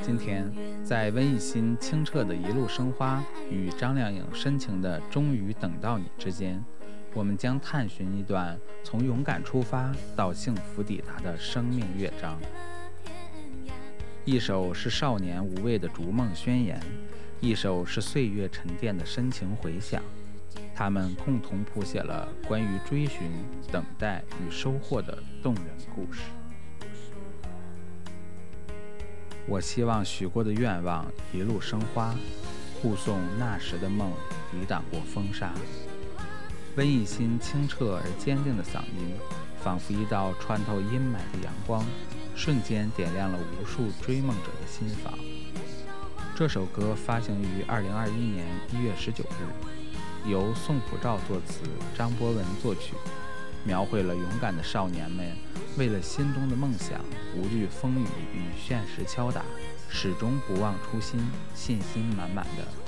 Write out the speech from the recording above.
今天，在温逸欣清澈的一路生花与张靓颖深情的终于等到你之间，我们将探寻一段从勇敢出发到幸福抵达的生命乐章。一首是少年无畏的逐梦宣言，一首是岁月沉淀的深情回响，他们共同谱写了关于追寻、等待与收获的动人故事。我希望许过的愿望一路生花，护送那时的梦抵挡过风沙。温逸欣清澈而坚定的嗓音，仿佛一道穿透阴霾的阳光，瞬间点亮了无数追梦者的心房。这首歌发行于2021年1月19日，由宋普照作词，张博文作曲，描绘了勇敢的少年们为了心中的梦想，无惧风雨与现实敲打，始终不忘初心，信心满满的